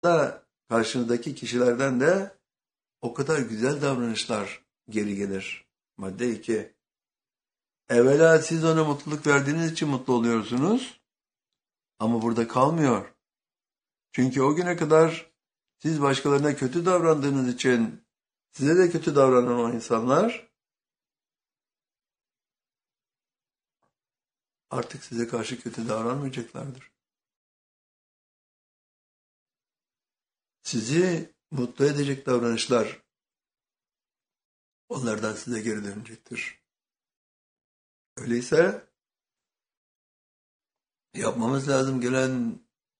da karşınızdaki kişilerden de o kadar güzel davranışlar geri gelir. Madde 2. Evvela siz ona mutluluk verdiğiniz için mutlu oluyorsunuz ama burada kalmıyor. Çünkü o güne kadar siz başkalarına kötü davrandığınız için size de kötü davranan o insanlar artık size karşı kötü davranmayacaklardır. Sizi mutlu edecek davranışlar onlardan size geri dönecektir. Öyleyse yapmamız lazım gelen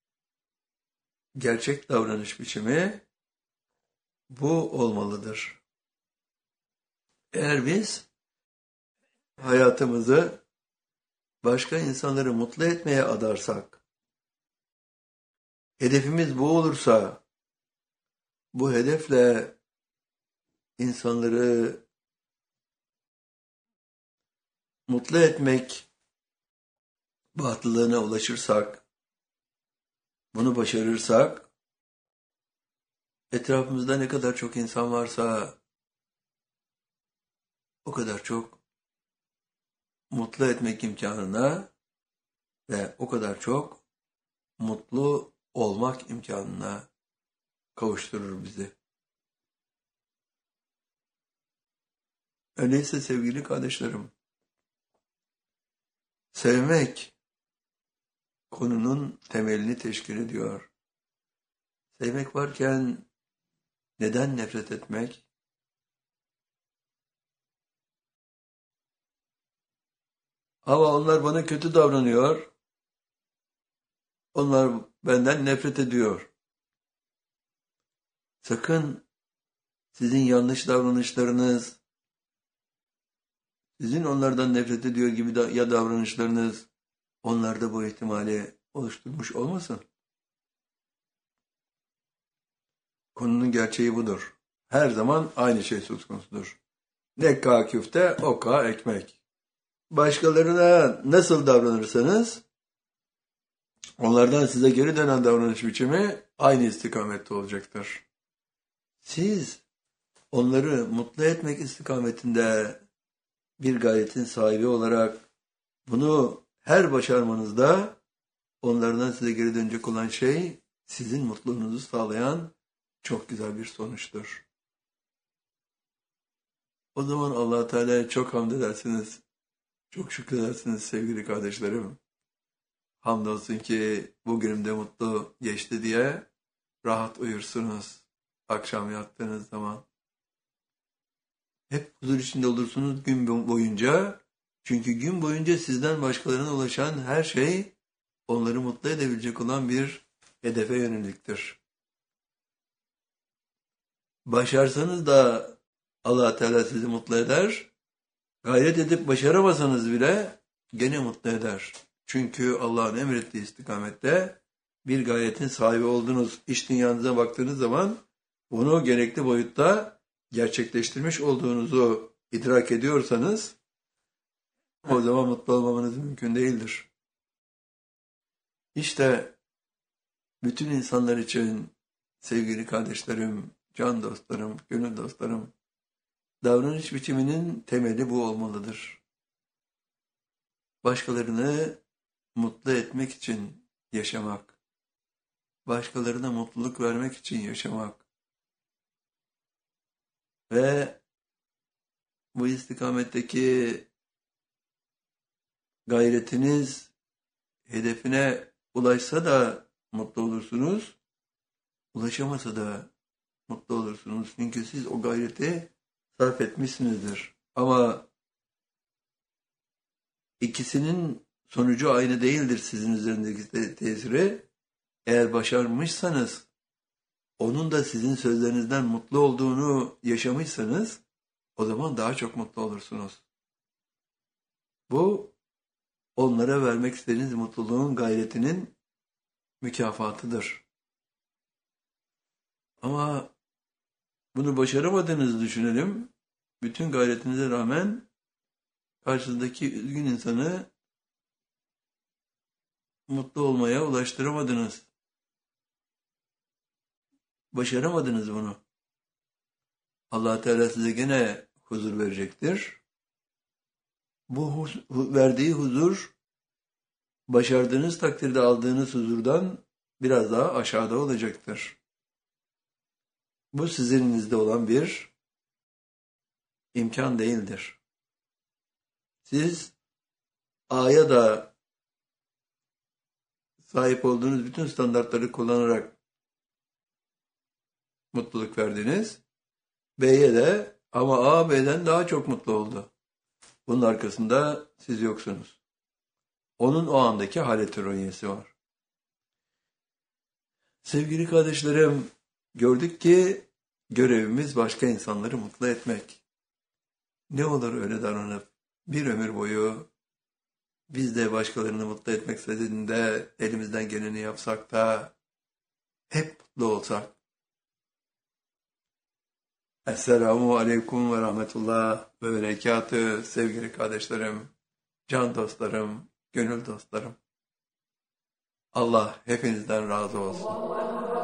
gerçek davranış biçimi bu olmalıdır. Eğer biz hayatımızı başka insanları mutlu etmeye adarsak, hedefimiz bu olursa, bu hedefle insanları mutlu etmek bahtılığına ulaşırsak, bunu başarırsak, etrafımızda ne kadar çok insan varsa o kadar çok mutlu etmek imkanına ve o kadar çok mutlu olmak imkanına kavuşturur bizi. Öyleyse sevgili kardeşlerim, sevmek konunun temelini teşkil ediyor. Sevmek varken neden nefret etmek? Ama onlar bana kötü davranıyor. Onlar benden nefret ediyor. Sakın sizin yanlış davranışlarınız, sizin onlardan nefret ediyor gibi ya davranışlarınız onlarda bu ihtimali oluşturmuş olmasın. Konunun gerçeği budur. Her zaman aynı şey söz konusudur. Ne ka küfte, o ka ekmek. Başkalarına nasıl davranırsanız, onlardan size geri dönen davranış biçimi aynı istikamette olacaktır. Siz onları mutlu etmek istikametinde bir gayretin sahibi olarak bunu her başarmanızda onlardan size geri dönecek olan şey sizin mutluluğunuzu sağlayan çok güzel bir sonuçtur. O zaman Allah Teala'ya çok hamd edersiniz. Çok şükredersiniz sevgili kardeşlerim. Hamdolsun ki bugünüm de mutlu geçti diye rahat uyursunuz akşam yattığınız zaman. Hep huzur içinde olursunuz gün boyunca. Çünkü gün boyunca sizden başkalarına ulaşan her şey onları mutlu edebilecek olan bir hedefe yöneliktir. Başarsanız da Allah Teala sizi mutlu eder. Gayret edip başaramasanız bile gene mutlu eder. Çünkü Allah'ın emrettiği istikamette bir gayretin sahibi olduğunuz iş dünyanıza baktığınız zaman bunu gerekli boyutta gerçekleştirmiş olduğunuzu idrak ediyorsanız o zaman mutlu olmamanız mümkün değildir. İşte bütün insanlar için sevgili kardeşlerim, can dostlarım, gönül dostlarım, davranış biçiminin temeli bu olmalıdır. Başkalarını mutlu etmek için yaşamak, başkalarına mutluluk vermek için yaşamak ve bu istikametteki gayretiniz hedefine ulaşsa da mutlu olursunuz, ulaşamasa da mutlu olursunuz. Çünkü siz o gayreti sarf etmişsinizdir. Ama ikisinin sonucu aynı değildir sizin üzerindeki tesiri. Eğer başarmışsanız, onun da sizin sözlerinizden mutlu olduğunu yaşamışsanız, o zaman daha çok mutlu olursunuz. Bu, onlara vermek istediğiniz mutluluğun gayretinin mükafatıdır. Ama bunu başaramadığınızı düşünelim. Bütün gayretinize rağmen karşınızdaki üzgün insanı mutlu olmaya ulaştıramadınız. başaramadınız bunu. Allah Teala size gene huzur verecektir. Bu verdiği huzur, başardığınız takdirde aldığınız huzurdan biraz daha aşağıda olacaktır. Bu sizin elinizde olan bir imkan değildir. Siz A'ya da sahip olduğunuz bütün standartları kullanarak mutluluk verdiniz. B'ye de ama A B'den daha çok mutlu oldu. Bunun arkasında siz yoksunuz. Onun o andaki halet-i ruhiyesi var. Sevgili kardeşlerim, gördük ki görevimiz başka insanları mutlu etmek. Ne olur öyle davranıp bir ömür boyu biz de başkalarını mutlu etmek istediğinde elimizden geleni yapsak da hep mutlu olsak. Esselamu Aleyküm ve Rahmetullah ve Berekatü sevgili kardeşlerim, can dostlarım, gönül dostlarım. Allah hepinizden razı olsun.